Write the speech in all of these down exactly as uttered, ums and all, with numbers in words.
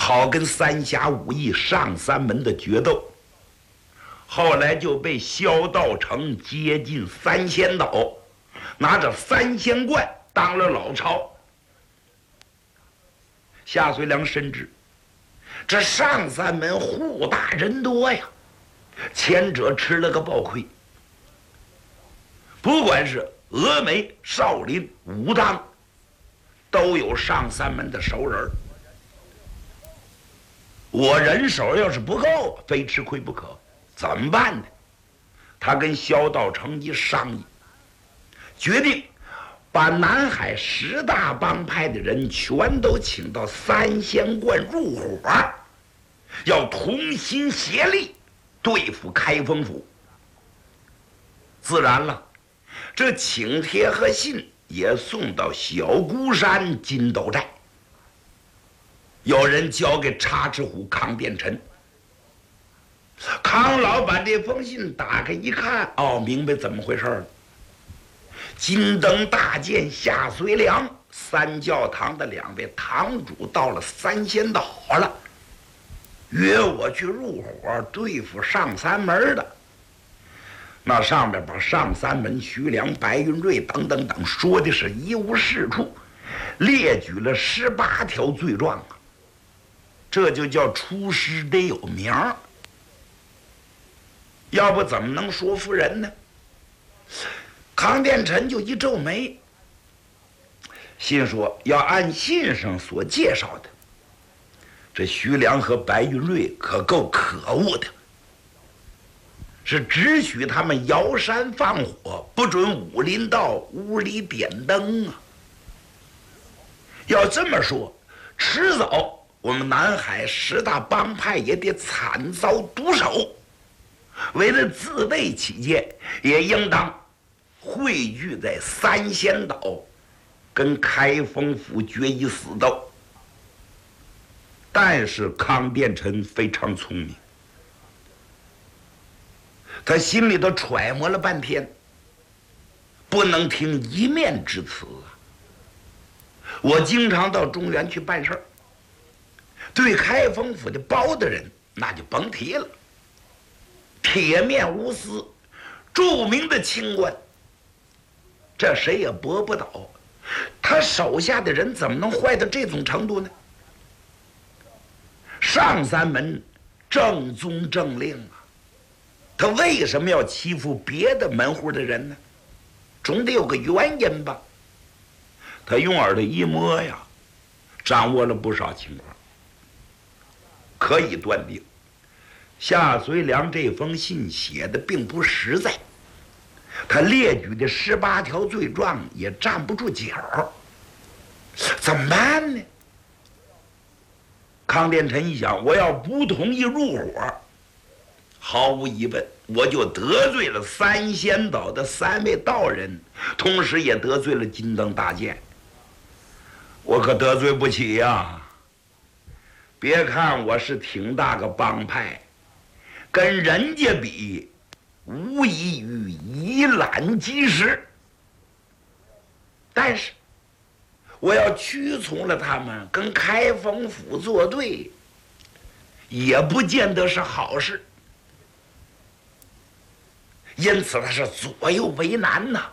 好跟三侠五义上三门的决斗。后来就被萧道成接进三仙岛，拿着三仙冠当了老巢。夏遂良深知这上三门户大人多呀，前者吃了个暴亏。不管是峨眉、少林、武当，都有上三门的熟人。我人手要是不够，非吃亏不可，怎么办呢？他跟萧道成一商议，决定把南海十大帮派的人全都请到三仙观入伙，要同心协力对付开封府。自然了，这请帖和信也送到小孤山金斗寨，有人交给插翅虎康殿臣。康老把这封信打开一看，哦，明白怎么回事了。金灯大剑夏遂良三教堂的两位堂主到了三仙岛了，约我去入伙对付上三门的。那上面把上三门徐良、白云瑞等等等说的是一无是处，列举了十八条罪状啊，这就叫出师得有名儿，要不怎么能说服人呢？康殿臣就一皱眉，心说要按信上所介绍的，这徐良和白云瑞可够可恶的，是只许他们摇山放火，不准武林道屋里点灯啊。要这么说，迟早我们南海十大帮派也得惨遭毒手。为了自卫起见，也应当汇聚在三仙岛，跟开封府决一死斗。但是康殿臣非常聪明，他心里头揣摩了半天，不能听一面之词啊。我经常到中原去办事儿，对开封府的包大人那就甭提了，铁面无私，著名的清官，这谁也驳不倒。他手下的人怎么能坏到这种程度呢？上三门正宗正令啊，他为什么要欺负别的门户的人呢？总得有个原因吧。他用耳朵一摸呀，掌握了不少情况，可以断定夏遂良这封信写的并不实在，他列举的十八条罪状也站不住脚，怎么办呢？康殿臣一想，我要不同意入伙，毫无疑问我就得罪了三仙岛的三位道人，同时也得罪了金灯大剑，我可得罪不起呀。别看我是挺大个帮派，跟人家比无异于以卵击石，但是我要屈从了他们，跟开封府作对，也不见得是好事。因此他是左右为难呐。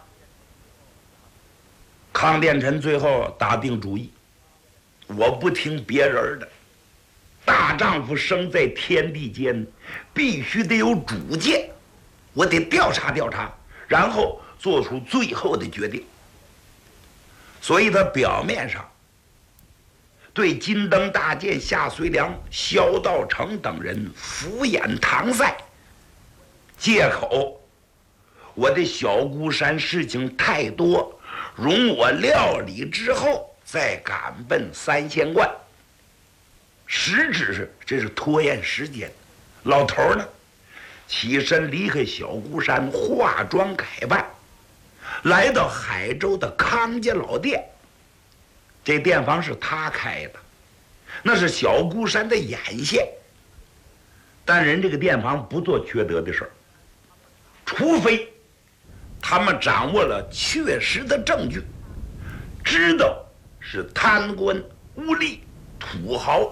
康殿臣最后打定主意，我不听别人的，大丈夫生在天地间，必须得有主见，我得调查调查，然后做出最后的决定。所以他表面上对金灯大剑夏遂良、萧道成等人敷衍搪塞，借口我的小孤山事情太多，容我料理之后再赶奔三仙观，实质是这是拖延时间。老头呢，起身离开小孤山，化妆改扮，来到海州的康家老店。这店房是他开的，那是小孤山的眼线。但人这个店房不做缺德的事儿，除非他们掌握了确实的证据，知道是贪官污吏土豪